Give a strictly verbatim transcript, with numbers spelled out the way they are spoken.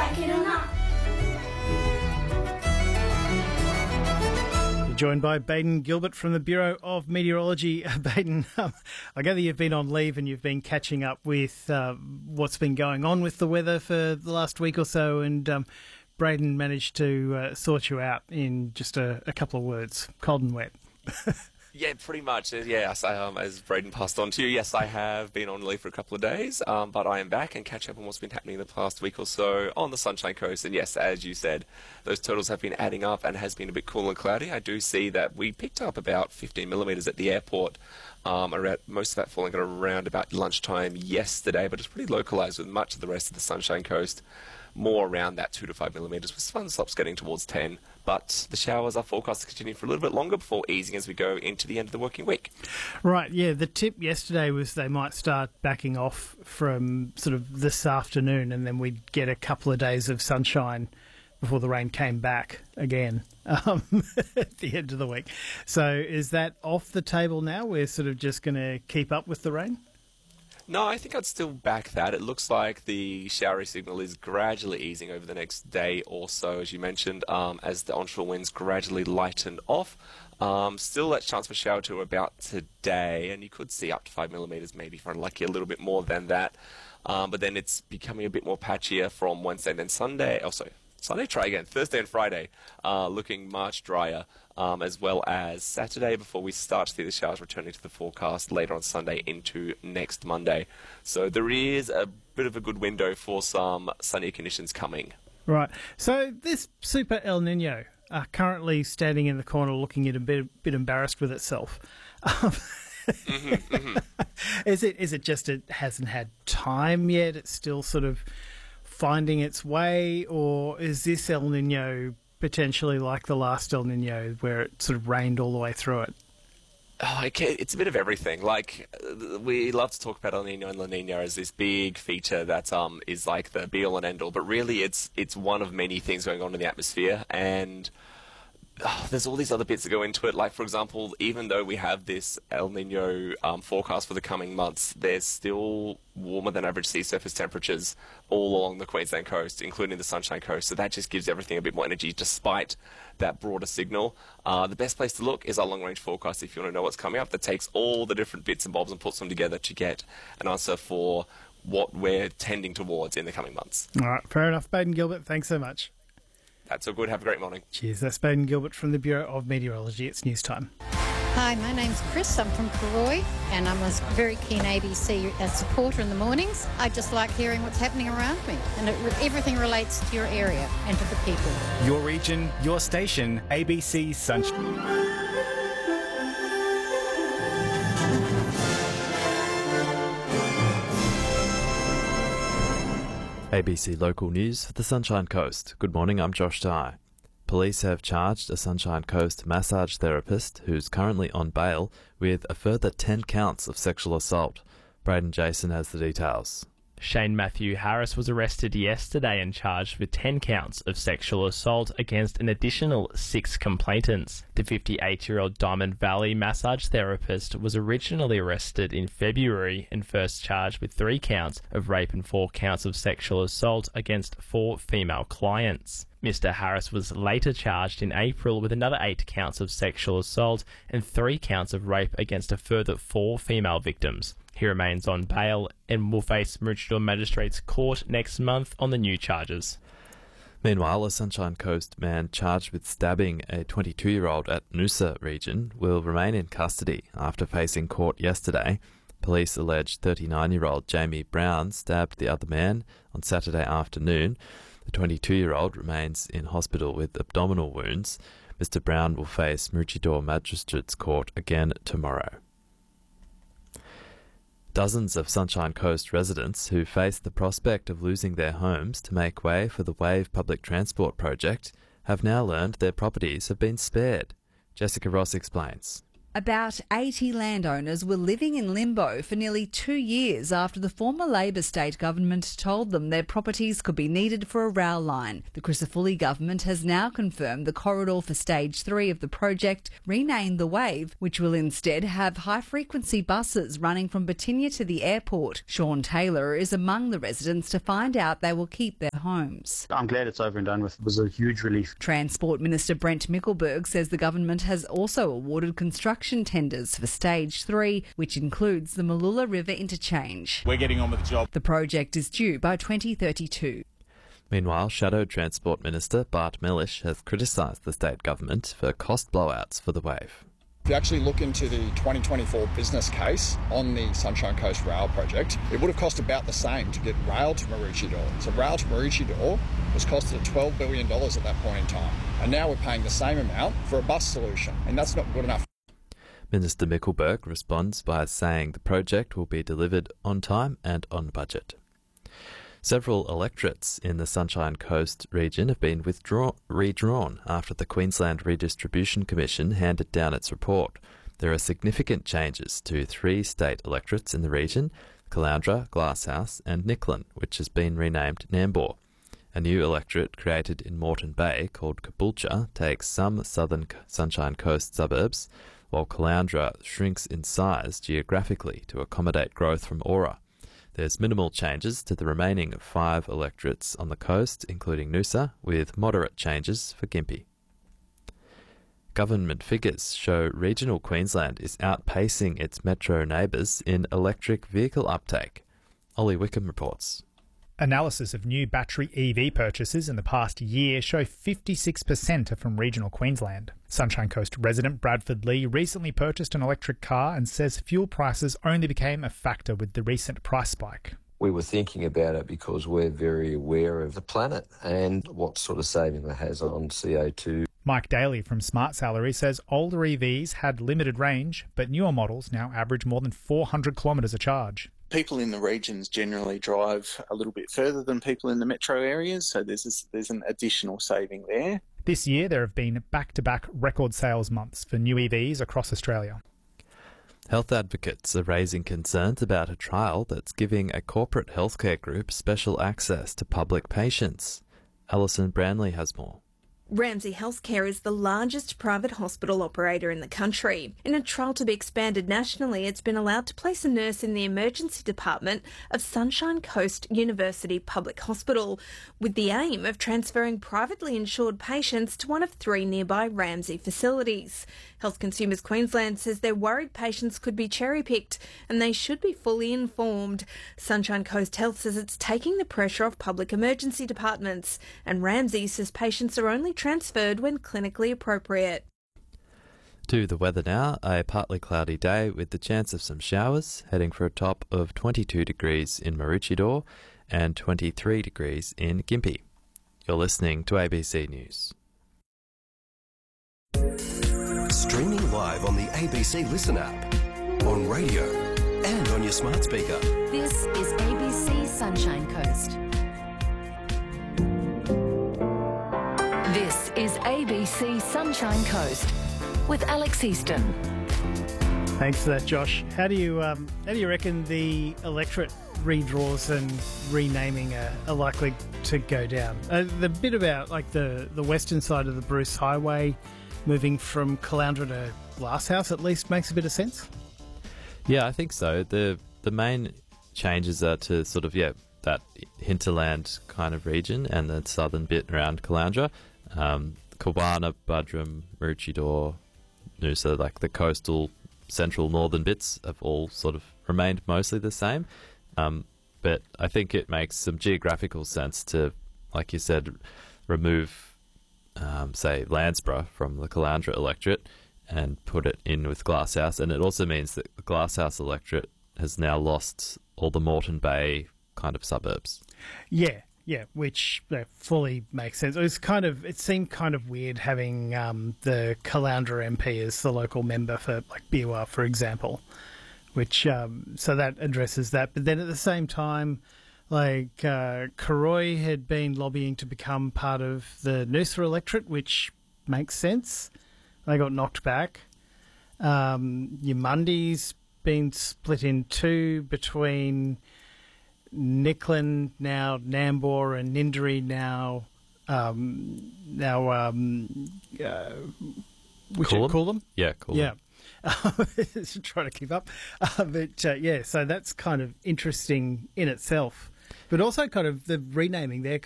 like it or not. Joined by Baden Gilbert from the Bureau of Meteorology. Baden, um, I gather you've been on leave and you've been catching up with uh, what's been going on with the weather for the last week or so, and um, Braden managed to uh, sort you out in just a, a couple of words: cold and wet. Yeah, pretty much. Yes, I, um, as Braden passed on to you, yes, I have been on leave for a couple of days, um, but I am back and catch up on what's been happening the past week or so on the Sunshine Coast. And yes, as you said, those totals have been adding up and has been a bit cool and cloudy. I do see that we picked up about fifteen millimetres at the airport, um, around, most of that falling at around about lunchtime yesterday, but it's pretty localised with much of the rest of the Sunshine Coast more around that two to five millimetres, with sun slops getting towards ten. But the showers are forecast to continue for a little bit longer before easing as we go into the end of the working week. Right, yeah. The tip yesterday was they might start backing off from sort of this afternoon, and then we'd get a couple of days of sunshine before the rain came back again um, at the end of the week. So is that off the table now? We're sort of just going to keep up with the rain? No, I think I'd still back that. It looks like the showery signal is gradually easing over the next day or so, as you mentioned, um, as the onshore winds gradually lighten off. Um, still that chance for shower to about today, and you could see up to five millimetres, maybe if we're unlucky a little bit more than that. Um, but then it's becoming a bit more patchier from Wednesday and then Sunday. Oh, sorry. Sunday, try again. Thursday and Friday, uh, looking much drier, um, as well as Saturday before we start to see the showers returning to the forecast later on Sunday into next Monday. So there is a bit of a good window for some sunnier conditions coming. Right. So this super El Nino, uh, currently standing in the corner looking at a bit, bit embarrassed with itself. mm-hmm, mm-hmm. Is it? Is it just it hasn't had time yet? It's still sort of finding its way, or is this El Nino potentially like the last El Nino where it sort of rained all the way through it? Oh, okay. It's a bit of everything. Like, we love to talk about El Nino and La Nina as this big feature that um is like the be-all and end-all, but really it's it's one of many things going on in the atmosphere, and oh, there's all these other bits that go into it. Like, for example, even though we have this El Nino um, forecast for the coming months, there's still warmer than average sea surface temperatures all along the Queensland coast, including the Sunshine Coast. So that just gives everything a bit more energy despite that broader signal. Uh, the best place to look is our long-range forecast if you want to know what's coming up. That takes all the different bits and bobs and puts them together to get an answer for what we're tending towards in the coming months. All right, fair enough. Baden Gilbert, thanks so much. That's all good. Have a great morning. Cheers. That's Baden Gilbert from the Bureau of Meteorology. It's news time. Hi, my name's Chris. I'm from Karoi, and I'm a very keen A B C supporter in the mornings. I just like hearing what's happening around me, and it, everything relates to your area and to the people. Your region, your station, A B C Sunshine. A B C Local News for the Sunshine Coast. Good morning, I'm Josh Dye. Police have charged a Sunshine Coast massage therapist who's currently on bail with a further ten counts of sexual assault. Braden Jason has the details. Shane Matthew Harris was arrested yesterday and charged with ten counts of sexual assault against an additional six complainants. The fifty-eight-year-old Diamond Valley massage therapist was originally arrested in February and first charged with three counts of rape and four counts of sexual assault against four female clients. Mister Harris was later charged in April with another eight counts of sexual assault and three counts of rape against a further four female victims. He remains on bail and will face Maroochydore Magistrates Court next month on the new charges. Meanwhile, a Sunshine Coast man charged with stabbing a twenty-two-year-old at Noosa region will remain in custody after facing court yesterday. Police allege thirty-nine-year-old Jamie Brown stabbed the other man on Saturday afternoon. The twenty-two-year-old remains in hospital with abdominal wounds. Mister Brown will face Maroochydore Magistrates Court again tomorrow. Dozens of Sunshine Coast residents who face the prospect of losing their homes to make way for the Wave public transport project have now learned their properties have been spared. Jessica Ross explains. About eighty landowners were living in limbo for nearly two years after the former Labor state government told them their properties could be needed for a rail line. The Crisafulli government has now confirmed the corridor for stage three of the project, renamed the Wave, which will instead have high-frequency buses running from Batinia to the airport. Sean Taylor is among the residents to find out they will keep their homes. I'm glad it's over and done with. It was a huge relief. Transport Minister Brent Mickelberg says the government has also awarded construction tenders for Stage three, which includes the Mooloolah River interchange. We're getting on with the job. The project is due by twenty thirty-two. Meanwhile, Shadow Transport Minister Bart Mellish has criticised the state government for cost blowouts for the wave. If you actually look into the twenty twenty-four business case on the Sunshine Coast Rail project, it would have cost about the same to get rail to Maroochydore. So rail to Maroochydore was costed twelve billion dollars at that point in time. And now we're paying the same amount for a bus solution, and that's not good enough. Minister Mickelberg responds by saying the project will be delivered on time and on budget. Several electorates in the Sunshine Coast region have been withdraw- redrawn after the Queensland Redistribution Commission handed down its report. There are significant changes to three state electorates in the region, Caloundra, Glasshouse and Nicklin, which has been renamed Nambour. A new electorate created in Moreton Bay called Caboolture takes some southern Sunshine Coast suburbs, while Caloundra shrinks in size geographically to accommodate growth from Aura. There's minimal changes to the remaining five electorates on the coast, including Noosa, with moderate changes for Gympie. Government figures show regional Queensland is outpacing its metro neighbours in electric vehicle uptake. Ollie Wickham reports. Analysis of new battery E V purchases in the past year show fifty-six percent are from regional Queensland. Sunshine Coast resident Bradford Lee recently purchased an electric car and says fuel prices only became a factor with the recent price spike. We were thinking about it because we're very aware of the planet and what sort of saving it has on C O two. Mike Daly from Smart Salary says older E Vs had limited range, but newer models now average more than four hundred kilometres a charge. People in the regions generally drive a little bit further than people in the metro areas, so there's this, there's an additional saving there. This year there have been back-to-back record sales months for new E Vs across Australia. Health advocates are raising concerns about a trial that's giving a corporate healthcare group special access to public patients. Alison Branley has more. Ramsay Health Care is the largest private hospital operator in the country. In a trial to be expanded nationally, it's been allowed to place a nurse in the emergency department of Sunshine Coast University Public Hospital, with the aim of transferring privately insured patients to one of three nearby Ramsay facilities. Health Consumers Queensland says they're worried patients could be cherry-picked and they should be fully informed. Sunshine Coast Health says it's taking the pressure off public emergency departments, and Ramsay says patients are only transferred when clinically appropriate. To the weather now, a partly cloudy day with the chance of some showers, heading for a top of twenty-two degrees in Maroochydore and twenty-three degrees in Gympie. You're listening to A B C News. Streaming live on the A B C Listen app, on radio and on your smart speaker. This is A B C Sunshine Coast. This is A B C Sunshine Coast with Alex Easton. Thanks for that, Josh. How do you um, how do you reckon the electorate redraws and renaming are, are likely to go down? Uh, the bit about like the, the western side of the Bruce Highway moving from Caloundra to Glasshouse at least makes a bit of sense. Yeah, I think so. The the main changes are to sort of yeah that hinterland kind of region and the southern bit around Caloundra. Um, Kawana, Buderim, Maroochydore, Noosa, like the coastal central northern bits have all sort of remained mostly the same. Um, but I think it makes some geographical sense to, like you said, remove, um, say, Landsborough from the Caloundra electorate and put it in with Glasshouse. And it also means that the Glasshouse electorate has now lost all the Moreton Bay kind of suburbs. Yeah. Yeah, which uh, fully makes sense. It was kind of, it seemed kind of weird having um, the Caloundra M P as the local member for like Biwa, for example, which um, so that addresses that. But then at the same time, like uh, Karoi had been lobbying to become part of the Noosa electorate, which makes sense. They got knocked back. Um, Yamundi's been split in two between Nicklin, now Nambour, and Nindari, now um, now um, uh, which Coolum? Coolum? Yeah, Coolum. Yeah. Trying to keep up. Uh, but uh, yeah, so that's kind of interesting in itself. But also kind of the renaming there